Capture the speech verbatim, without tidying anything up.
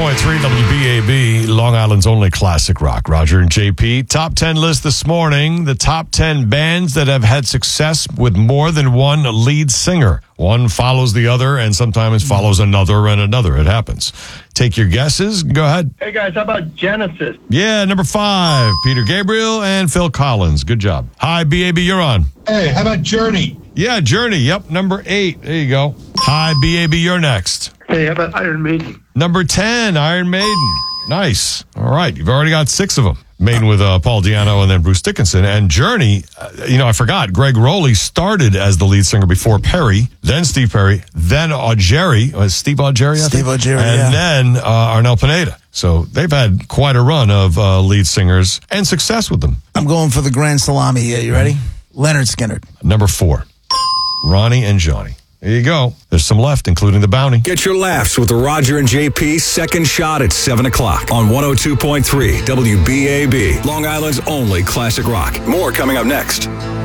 point three W B A B, Long Island's only classic rock. Roger and J P. Top ten list this morning. The top ten bands that have had success with more than one lead singer. One follows the other and sometimes follows another and another. It happens. Take your guesses. Go ahead. Hey, guys, how about Genesis? Yeah, number five, Peter Gabriel and Phil Collins. Good job. Hi, B A B, you're on. Hey, how about Journey? Yeah, Journey. Yep, number eight. There you go. Hi, B A B, you're next. Hey, how about Iron Maiden? Number ten, Iron Maiden. Nice. All right, you've already got six of them. Maiden with uh, Paul Di'Anno and then Bruce Dickinson. And Journey, uh, you know, I forgot, Greg Rowley started as the lead singer before Perry, then Steve Perry, then Augeri, uh, Steve Augeri, I Steve think? Augeri, and yeah. then uh, Arnel Pineda. So they've had quite a run of uh, lead singers and success with them. I'm going for the Grand Salami here. You ready? Leonard Skinner. Number four, Ronnie and Johnny. There you go. There's some left, including the bounty. Get your laughs with the Roger and J P second shot at seven o'clock on one oh two point three W B A B, Long Island's only classic rock. More coming up next.